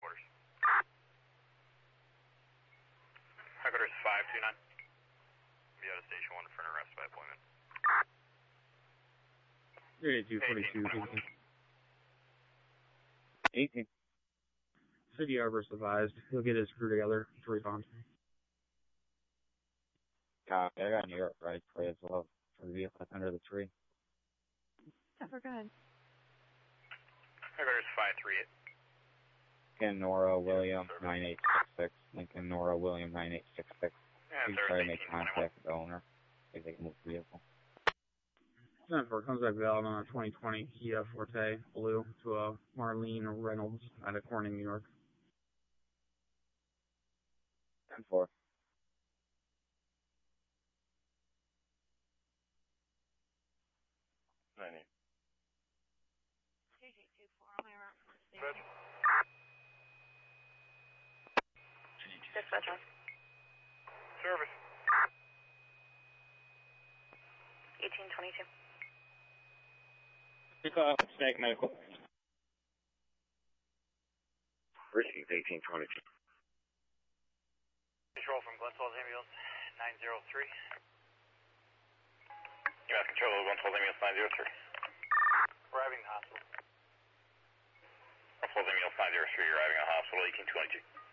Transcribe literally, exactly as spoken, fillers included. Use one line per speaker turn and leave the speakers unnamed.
quarters. Headquarters five two nine. Be out of station one for an arrest by appointment.
eighty-two forty-two.
eighteen.
City Arborist advised. He'll get his crew together to respond.
Copy. I got New York right play as well for the vehicle that's under the tree.
Ever good.
Headquarters five three eight.
Lincoln Nora William nine eight six six. Lincoln Nora William nine eight six six.
Yeah,
Please try to make contact with the owner if they can move the vehicle.
ten four comes back valid on a twenty twenty Kia Forte Blue to a Marlene Reynolds out of Corning, New York.
ten four.
ninety.
K J two four on my route from the station. Dispatch on.
Service.
eighteen twenty-two.
Pick up Snake Medical.
Received eighteen twenty-two.
Control from Glen Falls Ambulance nine zero three. You have control of Glen Falls Ambulance nine zero three. Arriving the hospital. Glen Falls Ambulance nine zero three, arriving at hospital eighteen twenty-two.